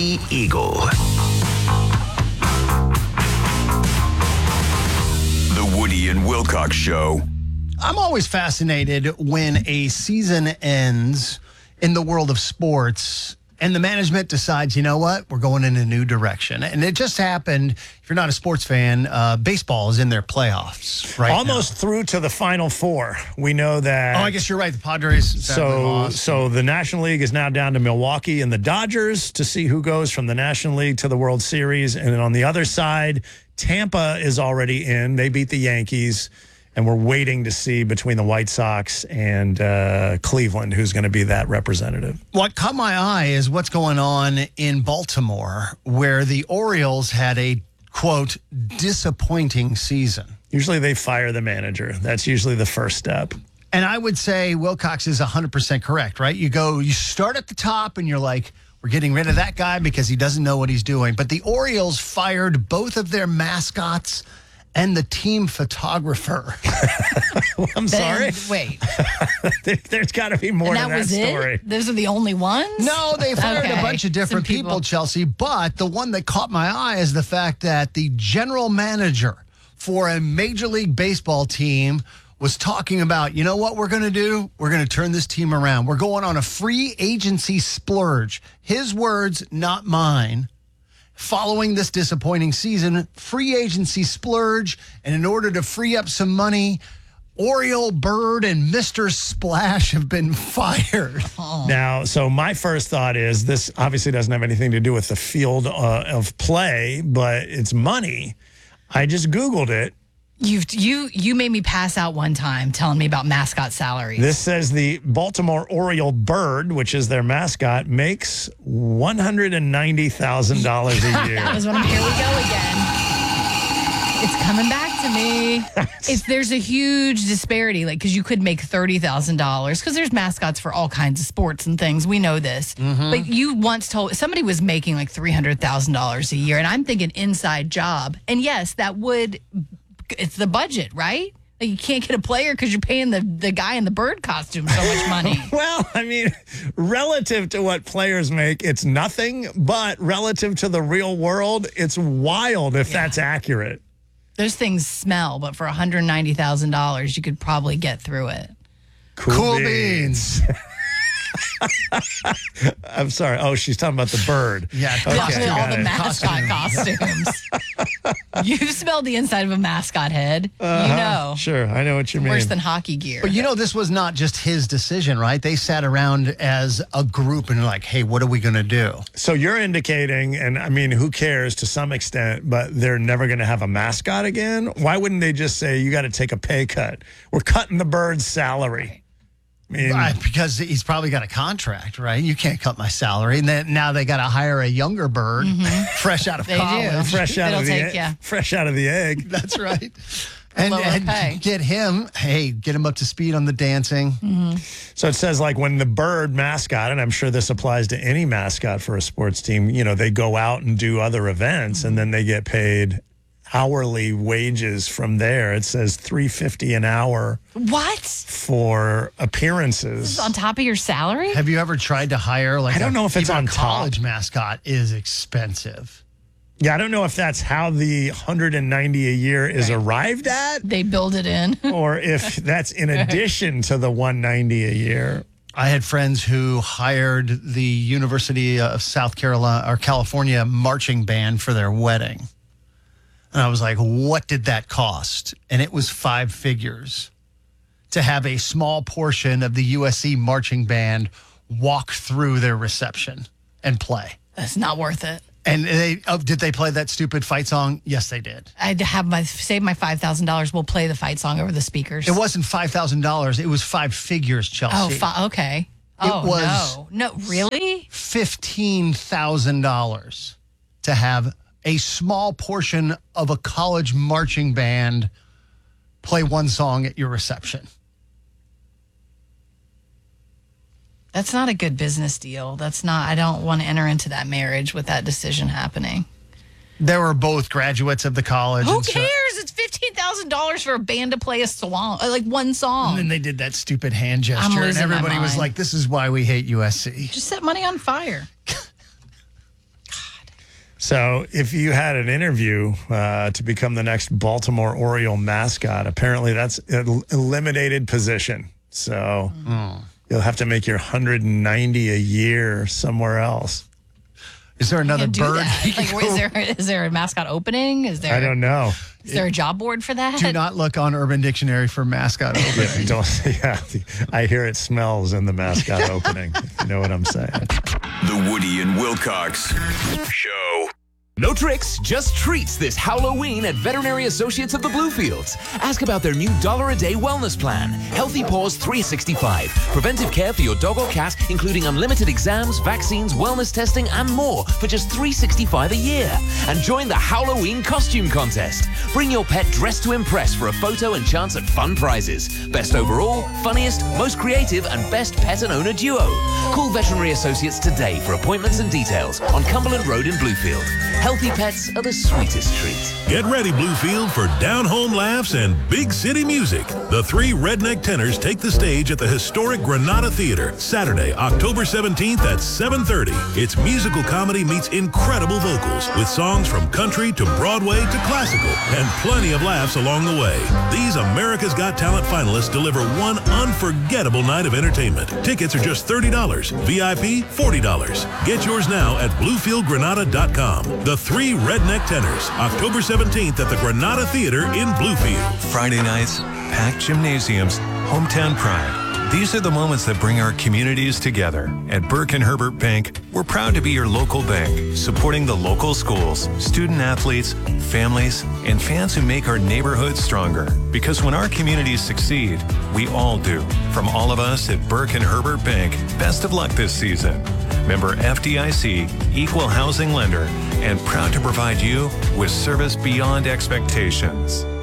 The Eagle. The Woody and Wilcox Show. I'm always fascinated when a season ends in the world of sports and the management decides, you know what, we're going in a new direction. And it just happened, if you're not a sports fan, baseball is in their playoffs right Almost now. through to the Final Four. We know that. Oh, I guess you're right. The Padres sadly lost. So the National League is now down to Milwaukee and the Dodgers to see who goes from the National League to the World Series. And then on the other side, Tampa is already in. They beat the Yankees. And we're waiting to see between the White Sox and Cleveland who's going to be that representative. What caught my eye is what's going on in Baltimore, where the Orioles had a, quote, disappointing season. Usually they fire the manager. That's usually the first step. And I would say Wilcox is 100% correct, right? You start at the top and you're like, we're getting rid of that guy because he doesn't know what he's doing. But the Orioles fired both of their mascots and the team photographer. I'm sorry. Wait. There's got to be more to that story. It? Those are the only ones? No, they fired a bunch of different people, Chelsea. But the one that caught my eye is the fact that the general manager for a Major League Baseball team was talking about, you know what we're going to do? We're going to turn this team around. We're going on a free agency splurge. His words, not mine. Following this disappointing season, free agency splurge, and in order to free up some money, Oriole Bird and Mr. Splash have been fired. Oh. Now, so my first thought is this obviously doesn't have anything to do with the field of play, but it's money. I just Googled it. You made me pass out one time telling me about mascot salaries. This says the Baltimore Oriole Bird, which is their mascot, makes $190,000 a year. That was when here we go again. It's coming back to me. There's a huge disparity, like because you could make $30,000 because there's mascots for all kinds of sports and things. We know this, but you once told somebody was making like $300,000 a year, and I'm thinking inside job. And yes, that would. It's the budget, right? Like you can't get a player because you're paying the guy in the bird costume so much money. Well, I mean, relative to what players make, it's nothing. But relative to the real world, it's wild if that's accurate. Those things smell, but for $190,000, you could probably get through it. Cool beans. I'm sorry. Oh, she's talking about the bird. Yeah, Okay, all got the it. mascot costumes. You've smelled the inside of a mascot head. You know. Sure, I know what you mean. Worse than hockey gear. But you know, this was not just his decision, right? They sat around as a group and like, hey, what are we going to do? So you're indicating, and I mean, who cares to some extent, but they're never going to have a mascot again? Why wouldn't they just say, you got to take a pay cut? We're cutting the bird's salary. I mean, because he's probably got a contract, right? You can't cut my salary. And then now they got to hire a younger bird fresh out of college. do. fresh out of the egg. That's right. And pay. get him up to speed on the dancing. So it says like when the bird mascot, and I'm sure this applies to any mascot for a sports team, you know, they go out and do other events and then they get paid hourly wages from there. It says $3.50 an hour. What? For appearances. This is on top of your salary? Have you ever tried to hire like I don't know if it's even on a top. college mascot is expensive. Yeah, I don't know if that's how the $190 a year is arrived at, They build it in. or if that's in addition to the $190 a year. I had friends who hired the University of South Carolina or California marching band for their wedding. And I was like, what did that cost? And it was 5 figures to have a small portion of the USC marching band walk through their reception and play. That's not worth it. And did they play that stupid fight song? Yes, they did. I'd have save my $5,000. We'll play the fight song over the speakers. It wasn't $5,000. It was 5 figures, Chelsea. Okay. It was no, really? $15,000 to have a small portion of a college marching band play one song at your reception. That's not a good business deal. I don't want to enter into that marriage with that decision happening. They were both graduates of the college. Who and so- cares? It's $15,000 for a band to play a song, like one song. And then they did that stupid hand gesture, and losing my everybody was mind. like, this is why we hate USC. Just set money on fire. So if you had an interview to become the next Baltimore Oriole mascot, apparently that's an eliminated position. So you'll have to make your $190 a year somewhere else. Is there another bird? Is there a mascot opening? I don't know. Is there a job board for that? Do not look on Urban Dictionary for mascot opening. I hear it smells in the mascot opening, if you know what I'm saying. The Woody and Wilcox Show. No tricks, just treats this Halloween at Veterinary Associates of the Bluefields. Ask about their new $1-a-day wellness plan, Healthy Paws 365. Preventive care for your dog or cat, including unlimited exams, vaccines, wellness testing, and more for just $365 a year. And join the Halloween costume contest. Bring your pet dressed to impress for a photo and chance at fun prizes. Best overall, funniest, most creative, and best pet and owner duo. Call Veterinary Associates today for appointments and details on Cumberland Road in Bluefield. Healthy pets are the sweetest treat. Get ready, Bluefield, for down-home laughs and big city music. The three redneck tenors take the stage at the historic Granada Theater, Saturday, October 17th at 7:30. It's musical comedy meets incredible vocals with songs from country to Broadway to classical and plenty of laughs along the way. These America's Got Talent finalists deliver one unforgettable night of entertainment. Tickets are just $30, VIP $40. Get yours now at BluefieldGranada.com. The three redneck tenors, October 17th at the Granada Theater in Bluefield. Friday nights, packed gymnasiums, hometown pride. These are the moments that bring our communities together. At Burke and Herbert Bank, we're proud to be your local bank, supporting the local schools, student athletes, families, and fans who make our neighborhoods stronger. Because when our communities succeed, we all do. From all of us at Burke and Herbert Bank, best of luck this season. Member FDIC, equal housing lender, and proud to provide you with service beyond expectations.